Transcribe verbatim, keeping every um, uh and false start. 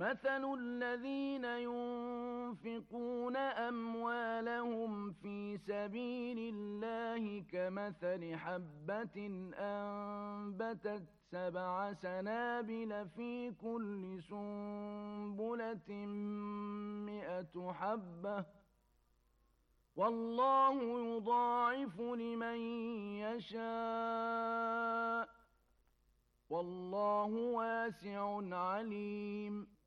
مثل الذين ينفقون أموالهم في سبيل الله كمثل حبة أنبتت سبع سنابل في كل سنبلة مئة حبة والله يضاعف لمن يشاء والله واسع عليم